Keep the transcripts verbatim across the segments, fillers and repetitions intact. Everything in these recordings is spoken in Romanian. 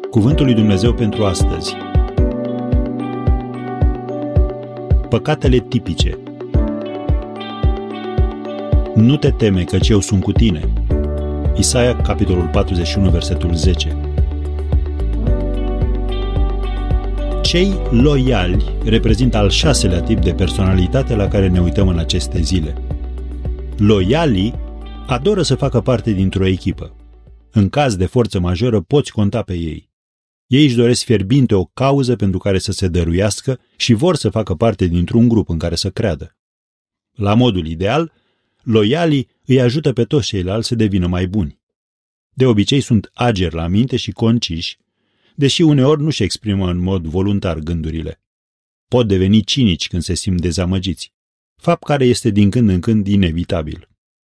Cuvântul lui Dumnezeu pentru astăzi. Păcatele tipice. Nu te teme, căci eu sunt cu tine. Isaia, capitolul patruzeci și unu, versetul zece. Cei loiali reprezintă al șaselea tip de personalitate la care ne uităm în aceste zile. Loialii adoră să facă parte dintr-o echipă. În caz de forță majoră poți conta pe ei. Ei își doresc fierbinte o cauză pentru care să se dăruiască și vor să facă parte dintr-un grup în care să creadă. La modul ideal, loialii îi ajută pe toți ceilalți să devină mai buni. De obicei sunt ageri la minte și conciși, deși uneori nu-și exprimă în mod voluntar gândurile. Pot deveni cinici când se simt dezamăgiți, fapt care este din când în când inevitabil.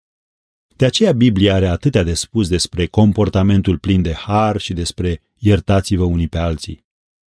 De aceea Biblia are atâtea de spus despre comportamentul plin de har și despre iertați-vă unii pe alții.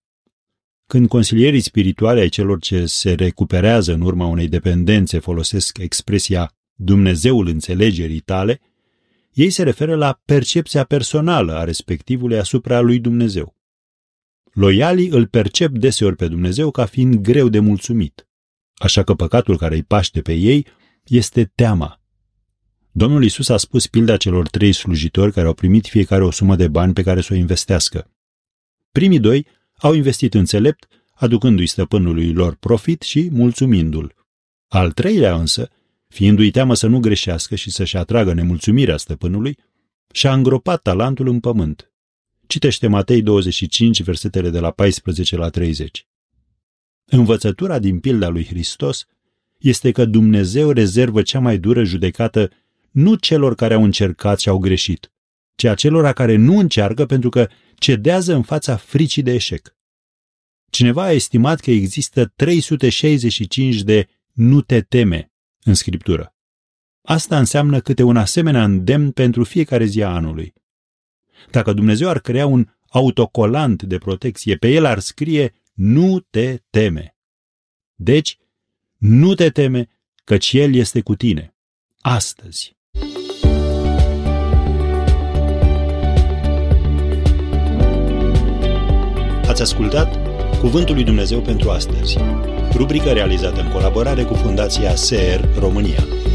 Când consilierii spirituali ai celor ce se recuperează în urma unei dependențe folosesc expresia Dumnezeul înțelegerii tale, ei se referă la percepția personală a respectivului asupra lui Dumnezeu. Loialii îl percep deseori pe Dumnezeu ca fiind greu de mulțumit, așa că păcatul care îi paște pe ei este teama. Domnul Iisus a spus pilda celor trei slujitori care au primit fiecare o sumă de bani pe care să o investească. Primii doi au investit înțelept, aducându-i stăpânului lor profit și mulțumindu-l. Al treilea însă, fiindu-i teamă să nu greșească și să-și atragă nemulțumirea stăpânului, și-a îngropat talentul în pământ. Citește Matei douăzeci și cinci, versetele de la paisprezece la treizeci. Învățătura din pilda lui Hristos este că Dumnezeu rezervă cea mai dură judecată nu celor care au încercat și au greșit, ci a celor care nu încearcă pentru că cedează în fața fricii de eșec. Cineva a estimat că există trei sute șaizeci și cinci de nu te teme în Scriptură. Asta înseamnă câte un asemenea îndemn pentru fiecare zi a anului. Dacă Dumnezeu ar crea un autocolant de protecție, pe el ar scrie nu te teme. Deci, nu te teme, căci El este cu tine. Astăzi. Ați ascultat Cuvântul lui Dumnezeu pentru astăzi, rubrică realizată în colaborare cu Fundația S E R România.